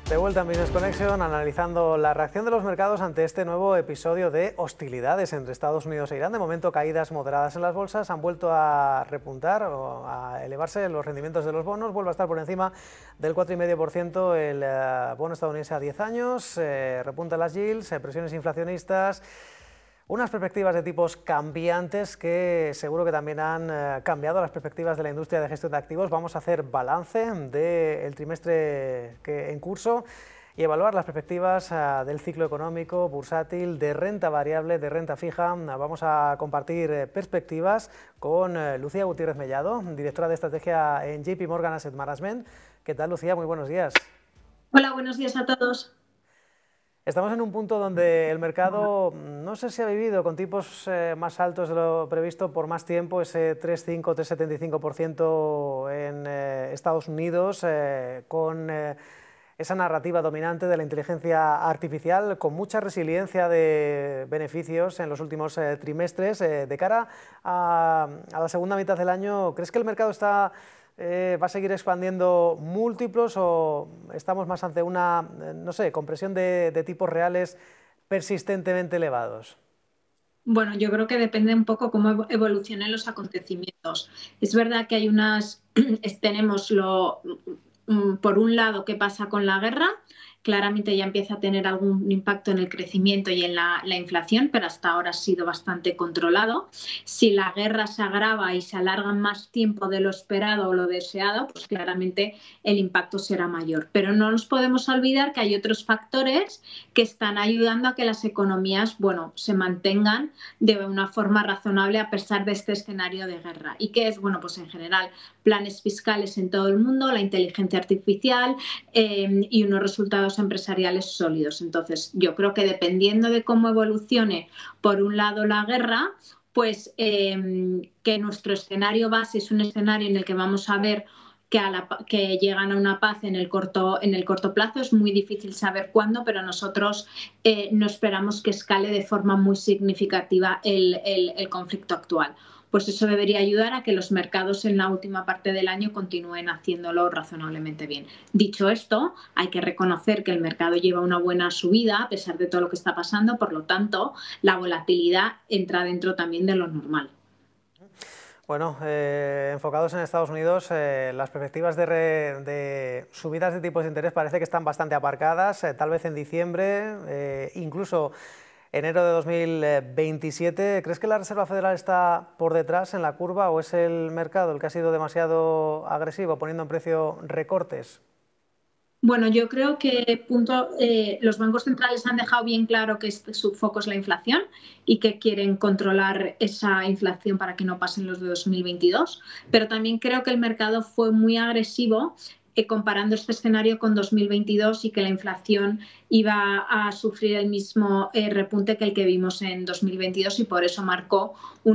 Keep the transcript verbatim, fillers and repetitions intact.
De vuelta en Business Connection, analizando la reacción de los mercados ante este nuevo episodio de hostilidades entre Estados Unidos e Irán. De momento, caídas moderadas en las bolsas, han vuelto a repuntar o a elevarse los rendimientos de los bonos. Vuelve a estar por encima del cuatro coma cinco por ciento el uh, bono estadounidense a diez años, eh, repuntan las yields, eh, presiones inflacionistas. Unas perspectivas de tipos cambiantes que seguro que también han eh, cambiado las perspectivas de la industria de gestión de activos. Vamos a hacer balance del trimestre que, en curso y evaluar las perspectivas uh, del ciclo económico, bursátil, de renta variable, de renta fija. Uh, vamos a compartir eh, perspectivas con uh, Lucía Gutiérrez Mellado, directora de estrategia en J P Morgan Asset Management. ¿Qué tal, Lucía? Muy buenos días. Hola, buenos días a todos. Estamos en un punto donde el mercado, no sé si ha vivido con tipos eh, más altos de lo previsto por más tiempo, ese tres coma cinco, tres coma setenta y cinco por ciento en eh, Estados Unidos, eh, con eh, esa narrativa dominante de la inteligencia artificial, con mucha resiliencia de beneficios en los últimos eh, trimestres. Eh, de cara a, a la segunda mitad del año, ¿crees que el mercado está... Eh, ¿va a seguir expandiendo múltiplos o estamos más ante una, eh, no sé, compresión de, de tipos reales persistentemente elevados? Bueno, yo creo que depende un poco cómo evolucionen los acontecimientos. Es verdad que hay unas, tenemos lo, por un lado, qué pasa con la guerra. Claramente ya empieza a tener algún impacto en el crecimiento y en la, la inflación, pero hasta ahora ha sido bastante controlado. Si la guerra se agrava y se alarga más tiempo de lo esperado o lo deseado, pues claramente el impacto será mayor. Pero no nos podemos olvidar que hay otros factores que están ayudando a que las economías, bueno, se mantengan de una forma razonable a pesar de este escenario de guerra. ¿Y qué es? Bueno, pues en general, planes fiscales en todo el mundo, la inteligencia artificial eh, y unos resultados empresariales sólidos. Entonces, yo creo que dependiendo de cómo evolucione, por un lado, la guerra, pues eh, que nuestro escenario base es un escenario en el que vamos a ver que, a la, que llegan a una paz en el corto, en el corto plazo. Es muy difícil saber cuándo, pero nosotros eh, no esperamos que escale de forma muy significativa el, el, el conflicto actual. Pues eso debería ayudar a que los mercados en la última parte del año continúen haciéndolo razonablemente bien. Dicho esto, hay que reconocer que el mercado lleva una buena subida a pesar de todo lo que está pasando, por lo tanto, la volatilidad entra dentro también de lo normal. Bueno, eh, enfocados en Estados Unidos, eh, las perspectivas de, re, de subidas de tipos de interés parece que están bastante aparcadas, eh, tal vez en diciembre, eh, incluso enero de dos mil veintisiete. ¿Crees que la Reserva Federal está por detrás en la curva o es el mercado el que ha sido demasiado agresivo poniendo en precio recortes? Bueno, yo creo que punto, eh, los bancos centrales han dejado bien claro que este, su foco es la inflación y que quieren controlar esa inflación para que no pasen los de dos mil veintidós, pero también creo que el mercado fue muy agresivo eh, comparando este escenario con dos mil veintidós y que la inflación iba a sufrir el mismo eh, repunte que el que vimos en dos mil veintidós y por eso marcó un